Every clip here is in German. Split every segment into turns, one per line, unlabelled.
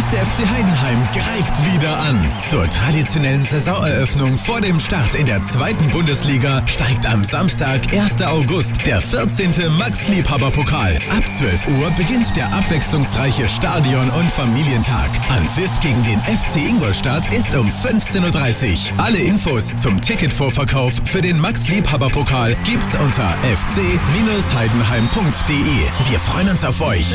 FC Heidenheim greift wieder an. Zur traditionellen Saisoneröffnung vor dem Start in der 2. Bundesliga steigt am Samstag, 1. August, der 14. Max-Liebhaber-Pokal. Ab 12 Uhr beginnt der abwechslungsreiche Stadion- und Familientag. Anpfiff gegen den FC Ingolstadt ist um 15.30 Uhr. Alle Infos zum Ticketvorverkauf für den Max-Liebhaber-Pokal gibt's unter fc-heidenheim.de. Wir freuen uns auf euch.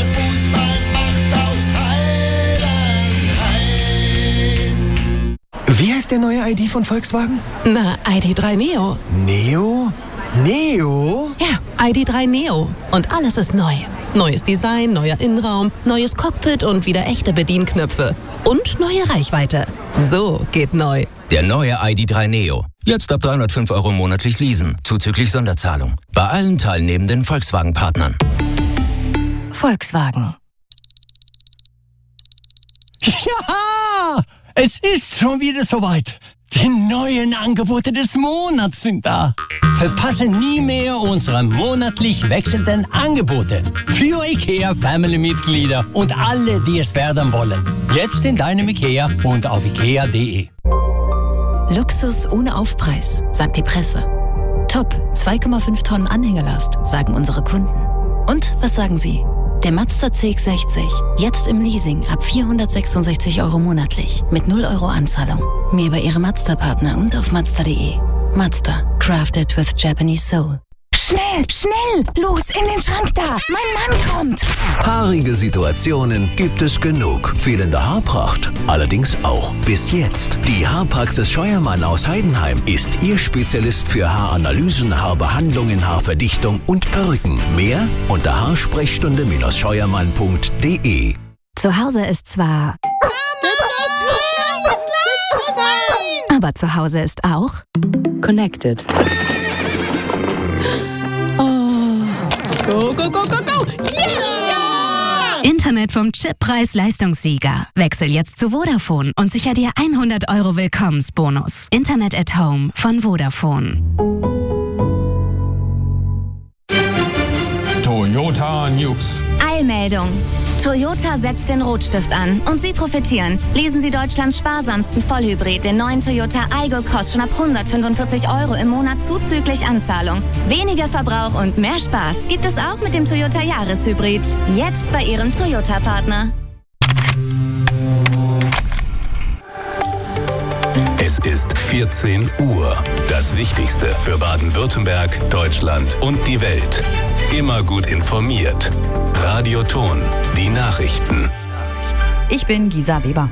Wie heißt der neue ID von Volkswagen?
Na, ID.3 Neo.
Neo? Neo?
Ja, ID.3 Neo. Und alles ist neu. Neues Design, neuer Innenraum, neues Cockpit und wieder echte Bedienknöpfe. Und neue Reichweite. So geht neu.
Der neue ID.3 Neo. Jetzt ab 305 € monatlich leasen, zuzüglich Sonderzahlung. Bei allen teilnehmenden Volkswagen-Partnern.
Volkswagen.
Ja! Es ist schon wieder soweit. Die neuen Angebote des Monats sind da. Verpasse nie mehr unsere monatlich wechselnden Angebote. Für IKEA-Family-Mitglieder und alle, die es werden wollen. Jetzt in deinem IKEA und auf ikea.de.
Luxus ohne Aufpreis, sagt die Presse. Top, 2,5 Tonnen Anhängelast, sagen unsere Kunden. Und was sagen Sie? Der Mazda CX-60, jetzt im Leasing ab 466 € monatlich, mit 0 € Anzahlung. Mehr bei Ihrem Mazda-Partner und auf Mazda.de. Mazda, crafted with Japanese soul.
Schnell, schnell! Los, in den Schrank da! Mein Mann kommt!
Haarige Situationen gibt es genug. Fehlende Haarpracht allerdings auch. Bis jetzt. Die Haarpraxis Scheuermann aus Heidenheim ist Ihr Spezialist für Haaranalysen, Haarbehandlungen, Haarverdichtung und Perücken. Mehr unter haarsprechstunde-scheuermann.de.
Zu Hause ist zwar... aber zu Hause ist auch...
Connected.
Go, go, go, go, go! Yeah!
Internet vom Chip Preis-Leistungssieger. Wechsel jetzt zu Vodafone und sicher dir 100 € Willkommensbonus. Internet at Home von Vodafone.
Toyota News.
Eilmeldung. Toyota setzt den Rotstift an und Sie profitieren. Lesen Sie Deutschlands sparsamsten Vollhybrid, den neuen Toyota Aygo Cross, schon ab 145 € im Monat zuzüglich Anzahlung. Weniger Verbrauch und mehr Spaß gibt es auch mit dem Toyota Jahreshybrid. Jetzt bei Ihrem Toyota-Partner.
Es ist 14 Uhr. Das Wichtigste für Baden-Württemberg, Deutschland und die Welt. Immer gut informiert. Radio Ton, die Nachrichten.
Ich bin Gisa Weber.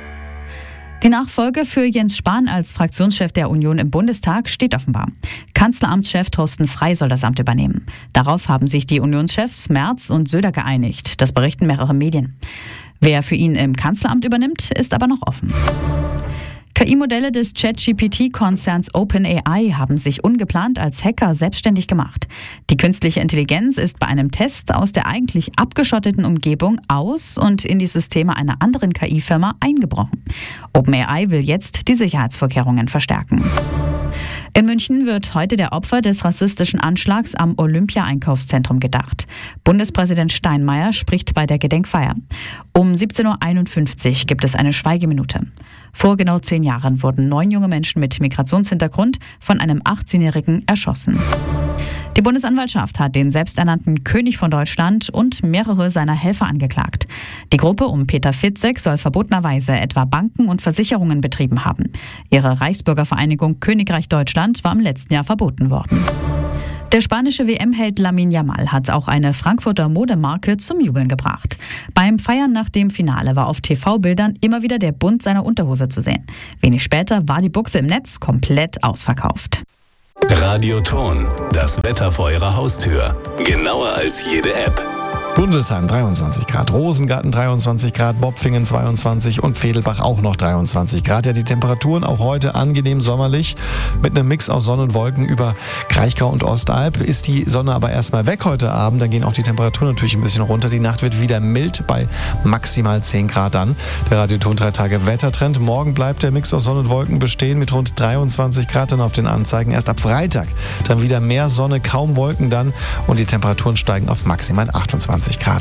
Die Nachfolge für Jens Spahn als Fraktionschef der Union im Bundestag steht offenbar. Kanzleramtschef Thorsten Frey soll das Amt übernehmen. Darauf haben sich die Unionschefs Merz und Söder geeinigt. Das berichten mehrere Medien. Wer für ihn im Kanzleramt übernimmt, ist aber noch offen. KI-Modelle des ChatGPT-Konzerns OpenAI haben sich ungeplant als Hacker selbstständig gemacht. Die künstliche Intelligenz ist bei einem Test aus der eigentlich abgeschotteten Umgebung aus und in die Systeme einer anderen KI-Firma eingebrochen. OpenAI will jetzt die Sicherheitsvorkehrungen verstärken. In München wird heute der Opfer des rassistischen Anschlags am Olympia-Einkaufszentrum gedacht. Bundespräsident Steinmeier spricht bei der Gedenkfeier. Um 17.51 Uhr gibt es eine Schweigeminute. Vor genau 10 Jahren wurden 9 junge Menschen mit Migrationshintergrund von einem 18-Jährigen erschossen. Die Bundesanwaltschaft hat den selbsternannten König von Deutschland und mehrere seiner Helfer angeklagt. Die Gruppe um Peter Fitzek soll verbotenerweise etwa Banken und Versicherungen betrieben haben. Ihre Reichsbürgervereinigung Königreich Deutschland war im letzten Jahr verboten worden. Der spanische WM-Held Lamine Yamal hat auch eine Frankfurter Modemarke zum Jubeln gebracht. Beim Feiern nach dem Finale war auf TV-Bildern immer wieder der Bund seiner Unterhose zu sehen. Wenig später war die Buchse im Netz komplett ausverkauft.
Radio Ton, das Wetter vor Ihrer Haustür. Genauer als jede App.
Bundelsheim 23 Grad, Rosengarten 23 Grad, Bopfingen 22 und Vedelbach auch noch 23 Grad. Ja, die Temperaturen auch heute angenehm sommerlich mit einem Mix aus Sonne und Wolken über Kraichgau und Ostalb. Ist die Sonne aber erstmal weg heute Abend, dann gehen auch die Temperaturen natürlich ein bisschen runter. Die Nacht wird wieder mild bei maximal 10 Grad dann. Der Radio Ton 3 Tage Wettertrend. Morgen bleibt der Mix aus Sonne und Wolken bestehen mit rund 23 Grad dann auf den Anzeigen. Erst ab Freitag dann wieder mehr Sonne, kaum Wolken dann und die Temperaturen steigen auf maximal 28 Grad.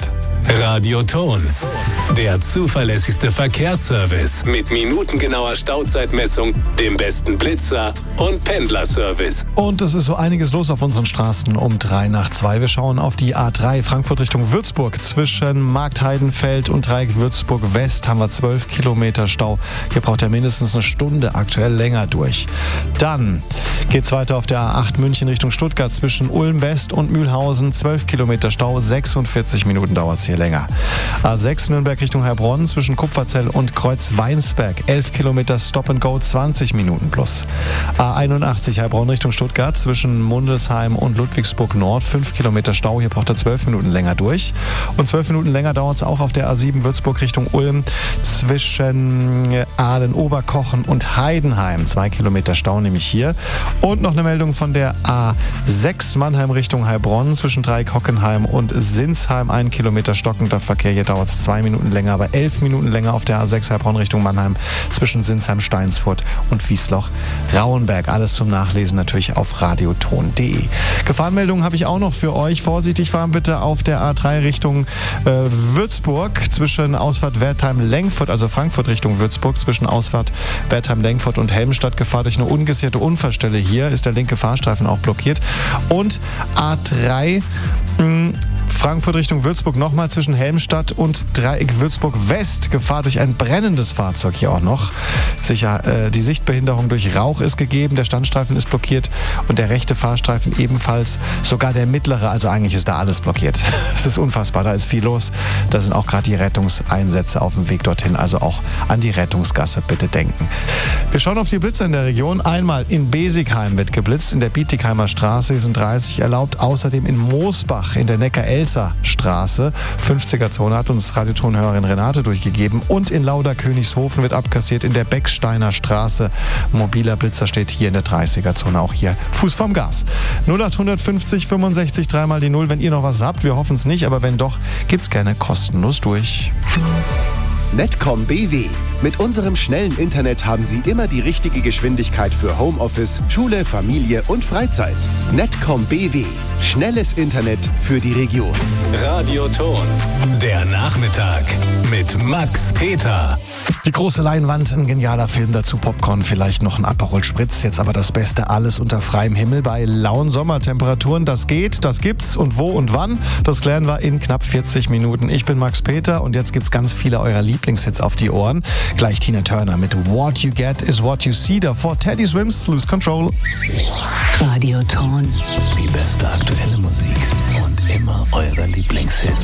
Radio Ton. Der zuverlässigste Verkehrsservice mit minutengenauer Stauzeitmessung, dem besten Blitzer und Pendlerservice.
Und es ist so einiges los auf unseren Straßen um 2:03. Wir schauen auf die A3 Frankfurt Richtung Würzburg. Zwischen Marktheidenfeld und Dreieck Würzburg West haben wir 12 Kilometer Stau. Hier braucht er mindestens eine Stunde, aktuell länger durch. Dann geht's weiter auf der A8 München Richtung Stuttgart. Zwischen Ulm West und Mühlhausen 12 Kilometer Stau. 46 Minuten dauert es hier länger. A6 Nürnberg Richtung Heilbronn. Zwischen Kupferzell und Kreuz-Weinsberg 11 Kilometer Stop and Go, 20 Minuten plus. A81 Heilbronn Richtung Stuttgart. Zwischen Mundelsheim und Ludwigsburg Nord 5 Kilometer Stau. Hier braucht er 12 Minuten länger durch. Und 12 Minuten länger dauert es auch auf der A7 Würzburg Richtung Ulm. Zwischen Aalen-Oberkochen und Heidenheim 2 Kilometer Stau, nämlich hier. Und noch eine Meldung von der A6 Mannheim Richtung Heilbronn. Zwischen Dreieck Hockenheim und Sinsheim 1 Kilometer stockender Verkehr. Hier dauert es 2 Minuten länger, aber 11 Minuten länger auf der A6 Heilbronn Richtung Mannheim. Zwischen Sinsheim, Steinsfurt und Wiesloch-Rauenberg. Alles zum Nachlesen natürlich auf radioton.de. Gefahrenmeldungen habe ich auch noch für euch. Vorsichtig fahren bitte auf der A3 Richtung Würzburg. Zwischen Ausfahrt Wertheim-Lengfurt, also Frankfurt Richtung Würzburg. Zwischen Ausfahrt Wertheim-Lengfurt und Helmstadt Gefahr durch eine ungesicherte Unfallstelle. Hier ist der linke Fahrstreifen auch blockiert. Und A3 Frankfurt Richtung Würzburg nochmal zwischen Helmstadt und Dreieck Würzburg West. Gefahr durch ein brennendes Fahrzeug hier auch noch. Sicher, die Sichtbehinderung durch Rauch ist gegeben, der Standstreifen ist blockiert und der rechte Fahrstreifen ebenfalls, sogar der mittlere, also eigentlich ist da alles blockiert. Es ist unfassbar, da ist viel los. Da sind auch gerade die Rettungseinsätze auf dem Weg dorthin, also auch an die Rettungsgasse bitte denken. Wir schauen auf die Blitzer in der Region. Einmal in Besigheim wird geblitzt, in der Bietigheimer Straße, hier sind 30 erlaubt. Außerdem in Moosbach in der Neckar-Elster-Straße, 50er-Zone, hat uns Radiotonhörerin Renate durchgegeben. Und in Lauda-Königshofen wird abkassiert in der Becksteiner Straße. Mobiler Blitzer steht hier in der 30er-Zone, auch hier Fuß vom Gas. 0850 65 3 die 0, wenn ihr noch was habt. Wir hoffen es nicht, aber wenn doch, gibt's gerne kostenlos durch.
Netcom BW. Mit unserem schnellen Internet haben Sie immer die richtige Geschwindigkeit für Homeoffice, Schule, Familie und Freizeit. Netcom BW. Schnelles Internet für die Region.
Radio Ton. Der Nachmittag mit Max Peter.
Die große Leinwand, ein genialer Film, dazu Popcorn, vielleicht noch ein Aperol Spritz. Jetzt aber das Beste, alles unter freiem Himmel bei lauen Sommertemperaturen. Das geht, das gibt's und wo und wann, das klären wir in knapp 40 Minuten. Ich bin Max Peter und jetzt gibt's ganz viele eurer Lieblingshits auf die Ohren. Gleich Tina Turner mit What You Get is What You See, davor Teddy Swims, Lose Control.
Radio Ton.
Die beste aktuelle Musik und immer eure Lieblingshits.